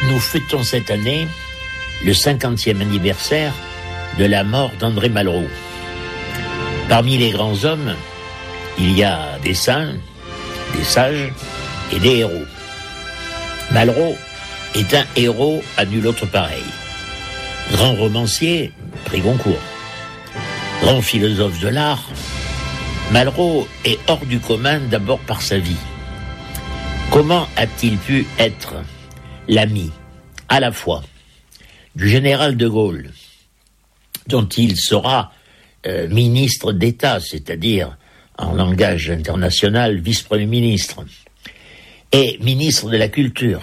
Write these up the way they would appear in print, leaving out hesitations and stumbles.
nous fêtons cette année le 50e anniversaire de la mort d'André Malraux. Parmi les grands hommes, il y a des saints, des sages et des héros. Malraux est un héros à nul autre pareil. Grand romancier, prix Goncourt. Grand philosophe de l'art, Malraux est hors du commun d'abord par sa vie. Comment a-t-il pu être l'ami, à la fois, du général de Gaulle, dont il sera ministre d'État, c'est-à-dire, en langage international, vice-premier ministre, et ministre de la Culture,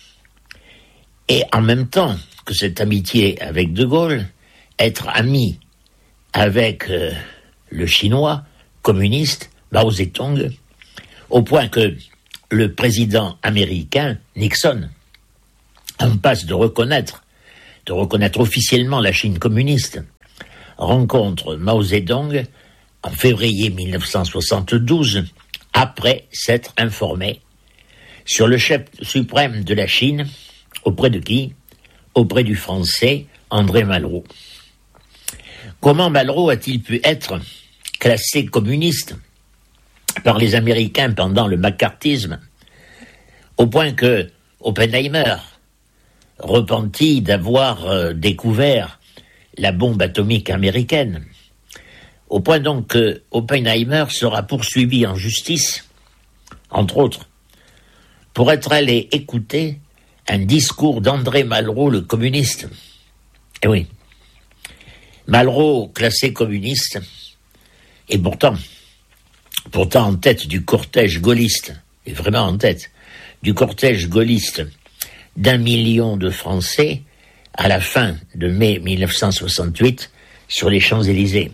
et en même temps que cette amitié avec de Gaulle, être ami avec le Chinois communiste Mao Zedong, au point que le président américain Nixon, en passe de reconnaître officiellement la Chine communiste, rencontre Mao Zedong en février 1972, après s'être informé sur le chef suprême de la Chine, auprès de qui? Auprès du Français André Malraux. Comment Malraux a-t-il pu être classé communiste par les Américains pendant le macartisme, au point que Oppenheimer, repenti d'avoir découvert la bombe atomique américaine, au point donc que Oppenheimer sera poursuivi en justice, entre autres, pour être allé écouter un discours d'André Malraux, le communiste. Eh oui, Malraux classé communiste, et pourtant en tête du cortège gaulliste, et vraiment en tête du cortège gaulliste d'1 million de Français à la fin de mai 1968 sur les Champs-Élysées.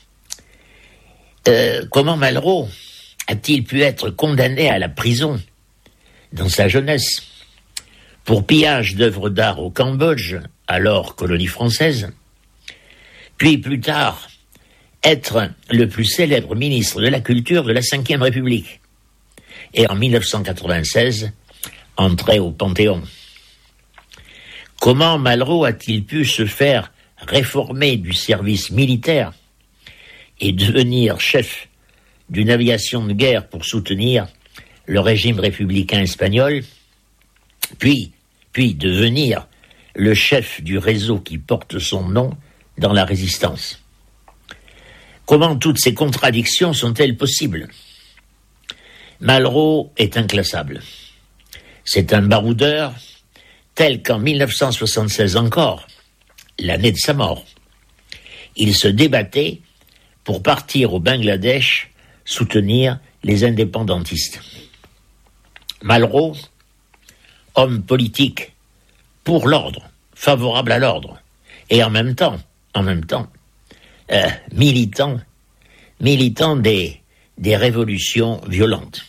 Comment Malraux a-t-il pu être condamné à la prison dans sa jeunesse pour pillage d'œuvres d'art au Cambodge, alors colonie française, puis plus tard être le plus célèbre ministre de la Culture de la Ve République, et en 1996 entrer au Panthéon. Comment Malraux a-t-il pu se faire réformer du service militaire et devenir chef d'une aviation de guerre pour soutenir le régime républicain espagnol, puis devenir le chef du réseau qui porte son nom dans la résistance? Comment toutes ces contradictions sont-elles possibles? Malraux est inclassable. C'est un baroudeur tel qu'en 1976 encore, l'année de sa mort, il se débattait pour partir au Bangladesh soutenir les indépendantistes. Malraux, homme politique pour l'ordre, favorable à l'ordre, et en même temps, militant des révolutions violentes.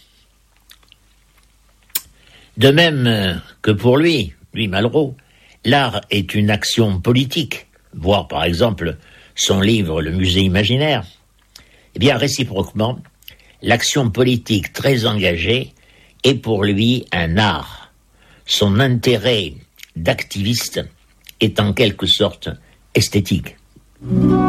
De même que pour lui Malraux, l'art est une action politique, voir par exemple son livre Le Musée imaginaire. Eh bien, réciproquement, l'action politique très engagée est pour lui un art. Son intérêt d'activiste est en quelque sorte esthétique.